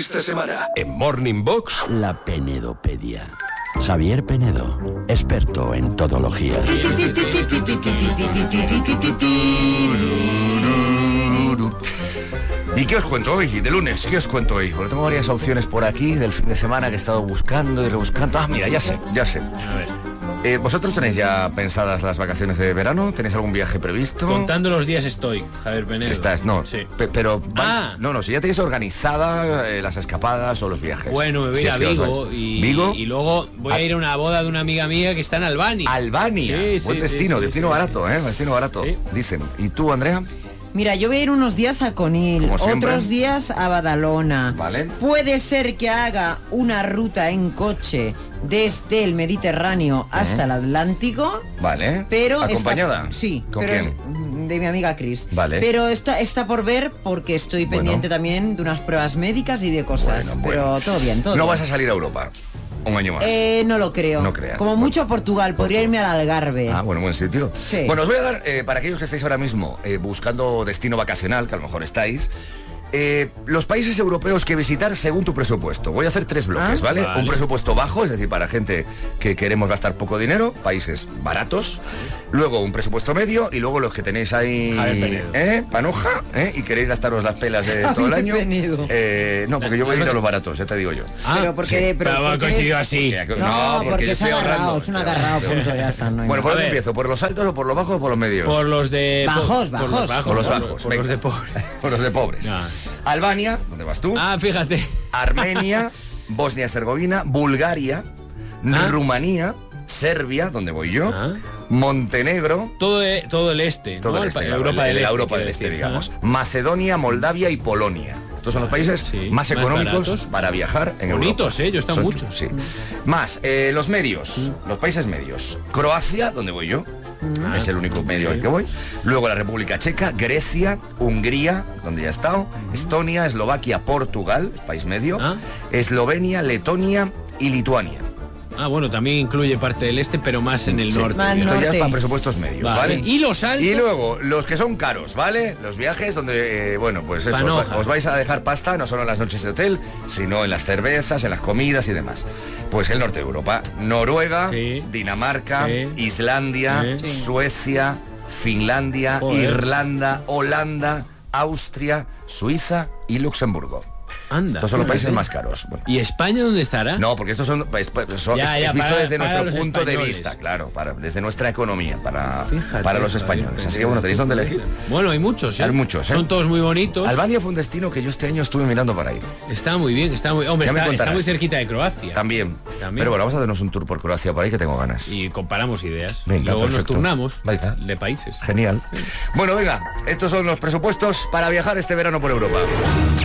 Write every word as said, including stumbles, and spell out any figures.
Esta semana, en Morning Box, la penedopedia. Javier Penedo, experto en todología. ¿Y qué os cuento hoy? De lunes, ¿qué os cuento hoy? Porque tengo varias opciones por aquí del fin de semana que he estado buscando y rebuscando. Ah, mira, ya sé, ya sé. A ver. Eh, ¿Vosotros tenéis ya pensadas las vacaciones de verano? ¿Tenéis algún viaje previsto? Contando los días estoy, Javier Penedo. Estás, no. Sí. Pe- pero, va- Ah. no, no, si ya tenéis organizada eh, las escapadas o los viajes. Bueno, me voy Si a es que os Vigo vais. y, ¿Vigo? y luego voy a ir a una boda de una amiga mía que está en Albania. Albania. Sí, sí, Buen sí, destino, sí, destino sí, barato, sí. ¿eh? Destino barato, Sí. dicen. ¿Y tú, Andrea? Mira, yo voy a ir unos días a Conil, Como siempre. otros días a Badalona. Vale. Puede ser que haga una ruta en coche desde el Mediterráneo hasta el Atlántico. Vale. Pero ¿Acompañada? Está, sí. ¿Con pero quién? De mi amiga Chris. Vale. Pero está, está por ver porque estoy Bueno. pendiente también de unas pruebas médicas y de cosas. Bueno, pero bueno. todo bien, todo No bien. vas a salir a Europa. Un año más. Eh, no lo creo. No creas. Como Bueno. mucho a Portugal, podría irme al Algarve. Ah, bueno, buen sitio. Sí. Bueno, os voy a dar, eh, para aquellos que estáis ahora mismo eh, buscando destino vacacional, que a lo mejor estáis, eh, los países europeos que visitar según tu presupuesto. Voy a hacer tres bloques, Ah, ¿vale? vale. Un presupuesto bajo, es decir, para gente que queremos gastar poco dinero, países baratos. Luego un presupuesto medio y luego los que tenéis ahí, Javier Penedo. ¿eh? Panoja, ¿eh? Y queréis gastaros las pelas de todo el Javier año. Penedo. Eh, no, porque yo voy a ir a los baratos, ya te digo yo. Ah, pero porque, sí. pero Pero ha porque coincidido eres- así. No, porque yo es estoy agarrado, ahorrando. es un Estoy agarrado, ahorrando. punto, ya está. No hay Bueno, ¿por A dónde ver. empiezo? ¿Por los altos o por los bajos o por los medios? Por los de... Bajos, por, bajos. Por los bajos. Por los por- bajos, Por venga. los de pobres. Por los de pobres. Ah. Albania, ¿dónde vas tú? Ah, fíjate. Armenia, Bosnia-Herzegovina, Bulgaria, Ah. Rumanía, Serbia, donde voy yo, Ah. Montenegro, Todo, e- todo el este. todo ¿no? el este, pa- claro, Europa el- del la Este. Europa del quiero Este, decir. digamos. Ah. Macedonia, Moldavia y Polonia. Estos son los países Sí, más más económicos baratos. para viajar en Bonitos, Europa. ¿eh? Yo he estado Son- muchos. Sí. Más, eh, los medios, los países medios. Croacia, donde voy yo. Ah. Es el único medio al que voy. Luego la República Checa, Grecia, Hungría, donde ya he estado, Estonia, Eslovaquia, Portugal, país medio, Ah. Eslovenia, Letonia y Lituania. Ah, bueno, también incluye parte del este, pero más en el Sí, norte. Más Esto ya es norte. para presupuestos medios, Vale. ¿vale? Y los altos. Y luego, los que son caros, ¿vale? Los viajes donde, eh, bueno, pues eso, os, Panoja. va- os vais a dejar pasta no solo en las noches de hotel, sino en las cervezas, en las comidas y demás. Pues el norte de Europa, Noruega, Sí. Dinamarca, Sí. Islandia, Sí. Suecia, Finlandia, Joder. Irlanda, Holanda, Austria, Suiza y Luxemburgo. Anda. Estos son los países fíjate. más caros. Bueno, ¿Y España dónde estará? no, porque estos son, es, son- Ya, es- ya, es visto para- desde para nuestro los punto de españoles. vista, claro, para, desde nuestra economía, para, Fíjate, para los Javier españoles. Así que Penedo. bueno, tenéis dónde elegir. Bueno, hay muchos, ¿eh? Hay muchos, ¿eh? Son todos muy bonitos. Albania fue un destino que yo este año estuve mirando para ir. Está muy bien, está muy... Hombre, Ya me está, está contarás. muy cerquita de Croacia. También. También. Pero bueno, vamos a darnos un tour por Croacia por ahí que tengo ganas. Y comparamos ideas. Venga, Luego nos perfecto. turnamos Venga. de países. Genial. Bueno, venga, estos son los presupuestos para viajar este verano por Europa.